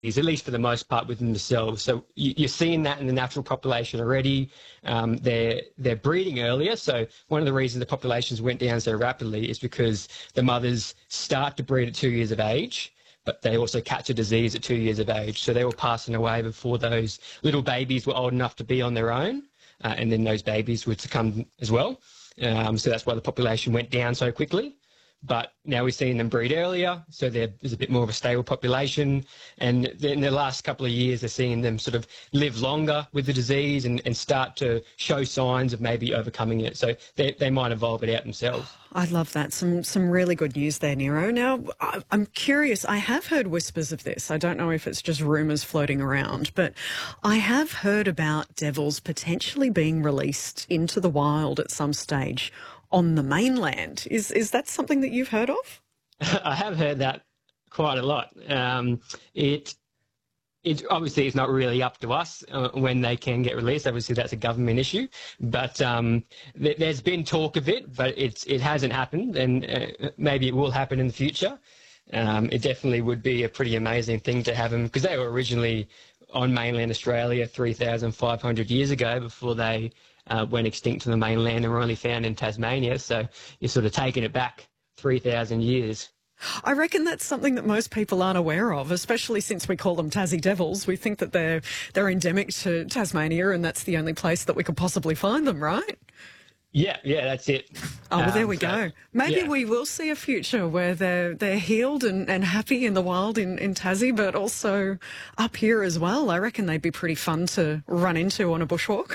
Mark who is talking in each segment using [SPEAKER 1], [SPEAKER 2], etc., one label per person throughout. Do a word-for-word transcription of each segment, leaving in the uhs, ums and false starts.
[SPEAKER 1] at least for the most part, within themselves. So you, you're seeing that in the natural population already. Um, they're they're breeding earlier. So one of the reasons the populations went down so rapidly is because the mothers start to breed at two years of age, but they also catch a disease at two years of age. So they were passing away before those little babies were old enough to be on their own, uh, and then those babies would succumb as well. Um, so that's why the population went down so quickly. But now we're seeing them breed earlier, so there's a bit more of a stable population. And in the last couple of years, they're seeing them sort of live longer with the disease and, and start to show signs of maybe overcoming it. So they, they might evolve it out themselves.
[SPEAKER 2] I love that. Some some really good news there, Nero. Now, I'm curious. I have heard whispers of this. I don't know if it's just rumours floating around, but I have heard about devils potentially being released into the wild at some stage on the mainland. Is is that something that you've heard of?
[SPEAKER 1] I have heard that quite a lot. Um, it it obviously is not really up to us uh, when they can get released. Obviously, that's a government issue. But um, th there's been talk of it, but it's it hasn't happened, and uh, maybe it will happen in the future. Um, it definitely would be a pretty amazing thing to have them, because they were originally on mainland Australia three thousand five hundred years ago before they Uh, went extinct to the mainland and were only found in Tasmania. So you're sort of taking it back three thousand years.
[SPEAKER 2] I reckon that's something that most people aren't aware of, especially since we call them Tassie Devils. We think that they're, they're endemic to Tasmania and that's the only place that we could possibly find them, right?
[SPEAKER 1] Yeah, yeah, that's it.
[SPEAKER 2] Oh, well, there we
[SPEAKER 1] um, so,
[SPEAKER 2] go. Maybe
[SPEAKER 1] yeah.
[SPEAKER 2] we will see a future where they're they're healed and, and happy in the wild in, in Tassie, but also up here as well. I reckon they'd be pretty fun to run into on a bushwalk.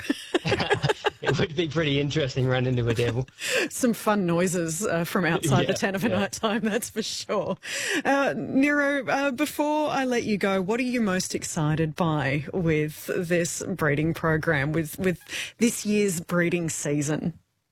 [SPEAKER 1] It would be pretty interesting running into a devil.
[SPEAKER 2] Some fun noises uh, from outside
[SPEAKER 1] yeah,
[SPEAKER 2] the tent of a
[SPEAKER 1] yeah.
[SPEAKER 2] night time, that's for sure. Uh, Nero, uh, before I let you go, what are you most excited by with this breeding program, with, with this year's breeding season?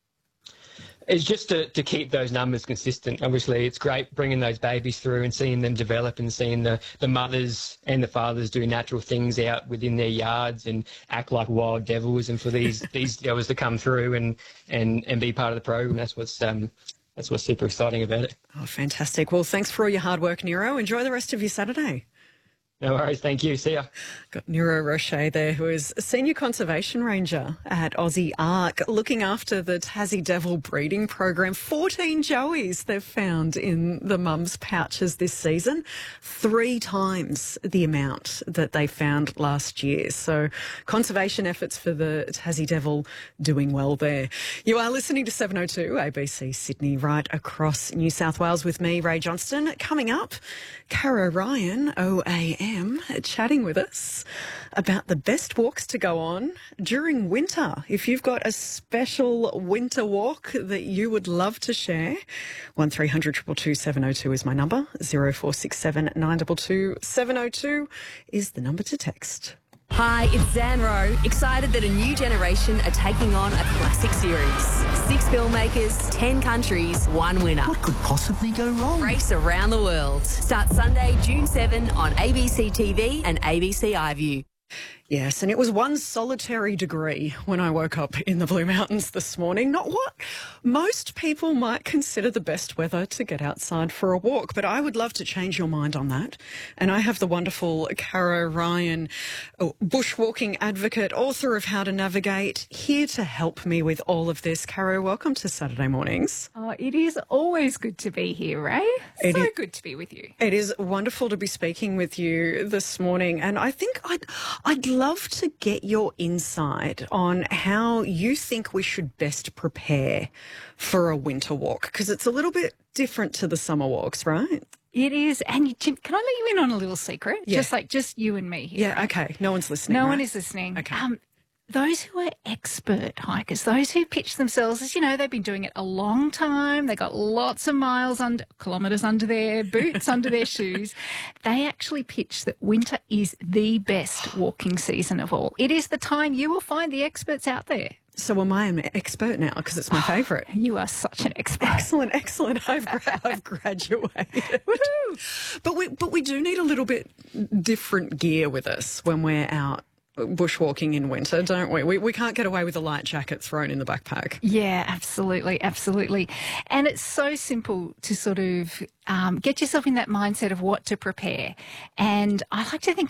[SPEAKER 1] It's just to, to keep those numbers consistent. Obviously, it's great bringing those babies through and seeing them develop and seeing the, the mothers and the fathers do natural things out within their yards and act like wild devils. And for these these devils to come through and, and, and be part of the program, that's what's um that's what's super exciting about it.
[SPEAKER 2] Oh, fantastic. Well, thanks for all your hard work, Nero. Enjoy the rest of your Saturday.
[SPEAKER 1] No worries. Thank you. See ya.
[SPEAKER 2] Got Nero Roche there, who is a Senior Conservation Ranger at Aussie Ark, looking after the Tassie Devil breeding program. fourteen joeys they've found in the mum's pouches this season, three times the amount that they found last year. So conservation efforts for the Tassie Devil doing well there. You are listening to seven oh two A B C Sydney, right across New South Wales with me, Ray Johnston. Coming up, Cara Ryan, O A M, chatting with us about the best walks to go on during winter. If you've got a special winter walk that you would love to share, one three hundred two two two seven oh two is my number. zero four six seven nine two two seven oh two is the number to text.
[SPEAKER 3] Hi, it's Zan Rowe. Excited that a new generation are taking on a classic series. Six filmmakers, ten countries, one winner.
[SPEAKER 4] What could possibly go wrong?
[SPEAKER 3] Race around the world. Starts Sunday, June seventh on A B C T V and A B C iView.
[SPEAKER 2] Yes, and it was one solitary degree when I woke up in the Blue Mountains this morning. Not what most people might consider the best weather to get outside for a walk, but I would love to change your mind on that. And I have the wonderful Cara Ryan, bushwalking advocate, author of How to Navigate, here to help me with all of this. Cara, welcome to Saturday Mornings.
[SPEAKER 5] Oh, it is always good to be here, Ray.
[SPEAKER 2] It
[SPEAKER 5] so
[SPEAKER 2] is,
[SPEAKER 5] good to be with you.
[SPEAKER 2] It is wonderful to be speaking with you this morning, and I think I'd, I'd love to get your insight on how you think we should best prepare for a winter walk, because it's a little bit different to the summer walks, right?
[SPEAKER 5] It is. And you, Jim, can I let you in on a little secret?
[SPEAKER 2] Yeah.
[SPEAKER 5] Just like just you and me here.
[SPEAKER 2] Yeah, okay. No one's listening.
[SPEAKER 5] No
[SPEAKER 2] right?
[SPEAKER 5] one is listening.
[SPEAKER 2] Okay.
[SPEAKER 5] Um, those who are expert hikers, those who pitch themselves as, you know, they've been doing it a long time, they got lots of miles, under, kilometres under their boots, under their shoes, they actually pitch that winter is the best walking season of all. It is the time you will find the experts out there.
[SPEAKER 2] So am I an expert now, because it's my favourite?
[SPEAKER 5] You are such an expert.
[SPEAKER 2] Excellent, excellent. I've, gra- I've graduated. Woohoo! But we, but we do need a little bit different gear with us when we're out bushwalking in winter, don't we? we? We can't get away with a light jacket thrown in the backpack.
[SPEAKER 5] Yeah, absolutely, absolutely. And it's so simple to sort of um, get yourself in that mindset of what to prepare. And I like to think